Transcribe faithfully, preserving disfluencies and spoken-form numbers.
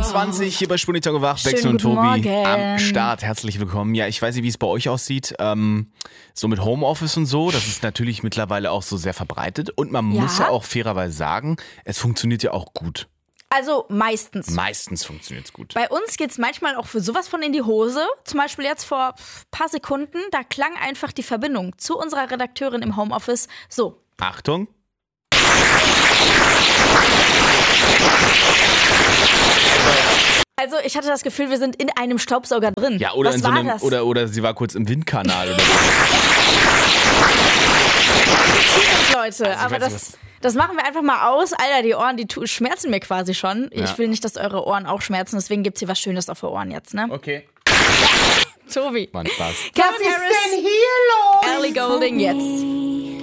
zwanzig hier bei Sputnik Talk Bex und Tobi Morgen. Am Start. Herzlich willkommen. Ja, ich weiß nicht, wie es bei euch aussieht. Ähm, so mit Homeoffice und so, das ist natürlich mittlerweile auch so sehr verbreitet. Und man ja. muss ja auch fairerweise sagen, es funktioniert ja auch gut. Also meistens. Meistens funktioniert es gut. Bei uns geht es manchmal auch für sowas von in die Hose. Zum Beispiel jetzt vor ein paar Sekunden, da klang einfach die Verbindung zu unserer Redakteurin im Homeoffice so. Achtung. Also ich hatte das Gefühl, wir sind in einem Staubsauger drin. Ja, oder Was in so war einem, das? Oder, oder sie war kurz im Windkanal oder so. Leute, also aber das, das machen wir einfach mal aus. Alter, die Ohren, die tu- schmerzen mir quasi schon. Ja. Ich will nicht, dass eure Ohren auch schmerzen, deswegen gibt's hier was Schönes auf für Ohren jetzt, ne? Okay. Tobi. Mann, Spaß. Was ist denn hier los? Ellie Goulding jetzt.